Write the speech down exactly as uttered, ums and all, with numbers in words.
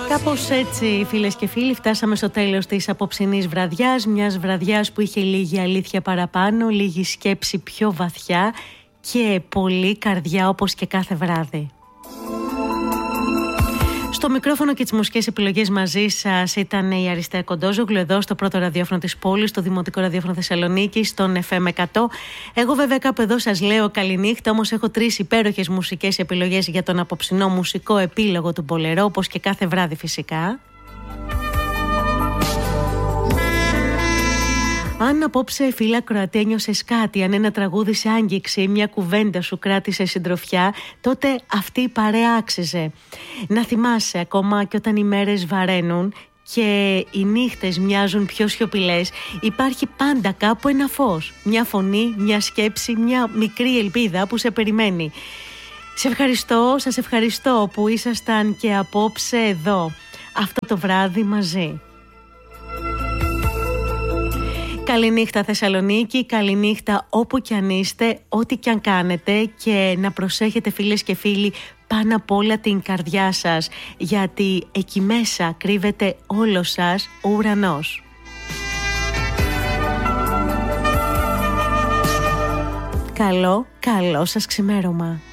Κάπως έτσι, φίλες και φίλοι, φτάσαμε στο τέλος της απόψινής βραδιάς. Μιας βραδιάς που είχε λίγη αλήθεια παραπάνω, λίγη σκέψη πιο βαθιά και πολύ καρδιά, όπως και κάθε βράδυ. Στο μικρόφωνο και τις μουσικές επιλογές μαζί σας ήταν η Αριστεία Κοντόζογλου, εδώ στο πρώτο ραδιόφωνο της πόλης, στο Δημοτικό Ραδιόφωνο Θεσσαλονίκης, στον εφ εμ εκατό. Εγώ βέβαια κάπου εδώ σας λέω καληνύχτα, όμως έχω τρεις υπέροχες μουσικές επιλογές για τον απόψινό μουσικό επίλογο του Μπολερό, όπως και κάθε βράδυ φυσικά. Αν απόψε, φίλα Κροατέ, ένιωσες κάτι, αν ένα τραγούδι σε άγγιξε ή μια κουβέντα σου κράτησε συντροφιά, τότε αυτή η παρέα άξιζε. Να θυμάσαι, ακόμα και όταν οι μέρες βαραίνουν και οι νύχτες μοιάζουν πιο σιωπηλές, υπάρχει πάντα κάπου ένα φως, μια φωνή, μια σκέψη, μια μικρή ελπίδα που σε περιμένει. Σε ευχαριστώ, σας ευχαριστώ που ήσασταν και απόψε εδώ, αυτό το βράδυ μαζί. Καληνύχτα Θεσσαλονίκη, καληνύχτα όπου κι αν είστε, ό,τι κι αν κάνετε, και να προσέχετε, φίλες και φίλοι, πάνω απ' όλα την καρδιά σας, γιατί εκεί μέσα κρύβεται όλος σας ο ουρανός. Καλό, καλό σας ξημέρωμα.